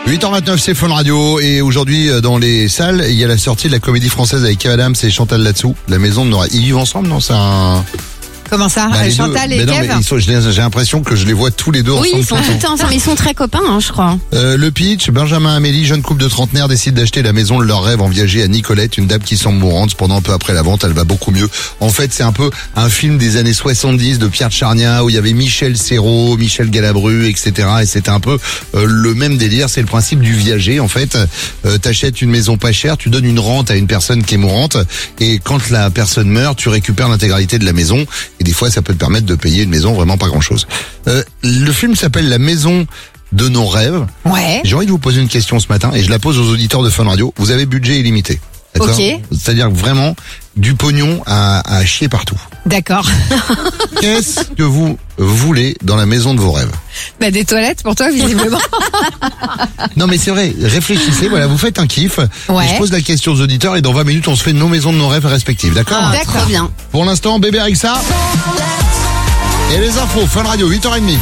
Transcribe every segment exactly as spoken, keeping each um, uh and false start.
huit heures vingt-neuf, c'est Fun Radio, et aujourd'hui dans les salles, il y a la sortie de la comédie française avec Kev Adams et Chantal Latsou. La maison de Nora. Ils vivent ensemble, non? C'est un... Comment ça, bah, Chantal deux. et mais Kev? non, mais ils sont, j'ai, j'ai l'impression que je les vois tous les deux Oui, ensemble. ils sont tout tout le le temps. temps ensemble. Ils sont très copains, hein, je crois. Euh, le pitch, Benjamin Amélie, jeune couple de trentenaires, décide d'acheter la maison de leur rêve en viager à Nicolette, une dame qui semble mourante. Cependant, un peu après la vente, elle va beaucoup mieux. En fait, c'est un peu un film des années soixante-dix de Pierre Tcharnia où il y avait Michel Serrault, Michel Galabru, et cetera. Et c'était un peu euh, le même délire. C'est le principe du viager. En fait, euh, t'achètes une maison pas chère, tu donnes une rente à une personne qui est mourante, et quand la personne meurt, tu récupères l'intégralité de la maison. Et des fois, ça peut te permettre de payer une maison vraiment pas grand-chose. Euh, le film s'appelle La maison de nos rêves. Ouais. J'ai envie de vous poser une question ce matin, et je la pose aux auditeurs de Fun Radio. Vous avez budget illimité, d'accord? Ok. C'est-à-dire vraiment du pognon à, à chier partout. D'accord. Qu'est-ce que vous voulez dans la maison de vos rêves? Bah, des toilettes pour toi, visiblement. Non mais c'est vrai, réfléchissez, voilà, vous faites un kiff. Ouais. Et je pose la question aux auditeurs, et dans vingt minutes on se fait nos maisons de nos rêves respectives, d'accord? Ah, D'accord. trop bien. Pour l'instant, bébé avec ça. Et les infos, Fun Radio, huit heures trente.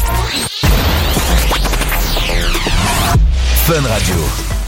Fun Radio.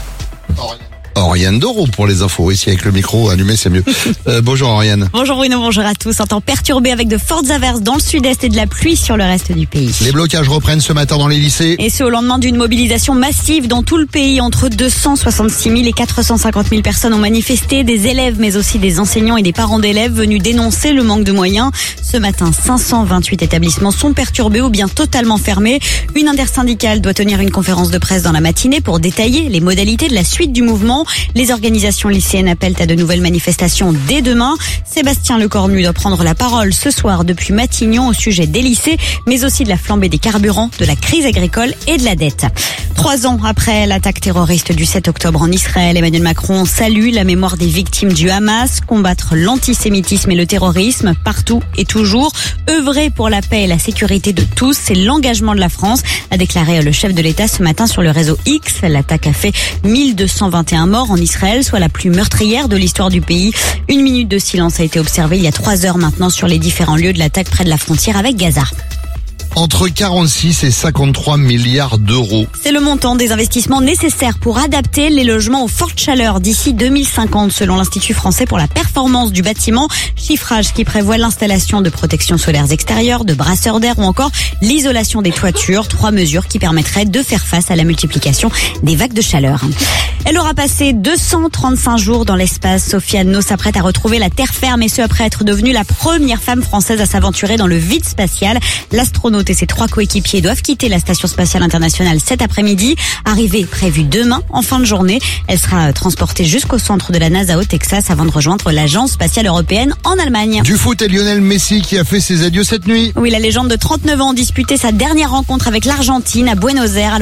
Oriane Doro pour les infos, ici avec le micro allumé, c'est mieux. Euh, bonjour Oriane. Bonjour Bruno, bonjour à tous. Un temps perturbé avec de fortes averses dans le sud-est et de la pluie sur le reste du pays. Les blocages reprennent ce matin dans les lycées. Et ce au lendemain d'une mobilisation massive dans tout le pays. Entre deux cent soixante-six mille et quatre cent cinquante mille personnes ont manifesté. Des élèves mais aussi des enseignants et des parents d'élèves venus dénoncer le manque de moyens. Ce matin, cinq cent vingt-huit établissements sont perturbés ou bien totalement fermés. Une intersyndicale doit tenir une conférence de presse dans la matinée pour détailler les modalités de la suite du mouvement. Les organisations lycéennes appellent à de nouvelles manifestations dès demain. Sébastien Lecornu doit prendre la parole ce soir depuis Matignon au sujet des lycées, mais aussi de la flambée des carburants, de la crise agricole et de la dette. Trois ans après l'attaque terroriste du sept octobre en Israël, Emmanuel Macron salue la mémoire des victimes du Hamas, combattre l'antisémitisme et le terrorisme partout et toujours, œuvrer pour la paix et la sécurité de tous, c'est l'engagement de la France, a déclaré le chef de l'État ce matin sur le réseau X. L'attaque a fait mille deux cent vingt et un morts en Israël, soit la plus meurtrière de l'histoire du pays. Une minute de silence a été observée il y a trois heures maintenant sur les différents lieux de l'attaque près de la frontière avec Gaza. Entre quarante-six et cinquante-trois milliards d'euros. C'est le montant des investissements nécessaires pour adapter les logements aux fortes chaleurs d'ici deux mille cinquante, selon l'Institut français pour la performance du bâtiment. Chiffrage qui prévoit l'installation de protections solaires extérieures, de brasseurs d'air ou encore l'isolation des toitures. Trois mesures qui permettraient de faire face à la multiplication des vagues de chaleur. Elle aura passé deux cent trente-cinq jours dans l'espace. Sophie Anneau s'apprête à retrouver la terre ferme, et ce après être devenue la première femme française à s'aventurer dans le vide spatial. L'astronaute et ses trois coéquipiers doivent quitter la Station spatiale internationale cet après-midi. Arrivée prévue demain en fin de journée. Elle sera transportée jusqu'au centre de la NASA au Texas avant de rejoindre l'Agence spatiale européenne en Allemagne. Du foot, et Lionel Messi qui a fait ses adieux cette nuit. Oui, la légende de trente-neuf ans disputait sa dernière rencontre avec l'Argentine à Buenos Aires.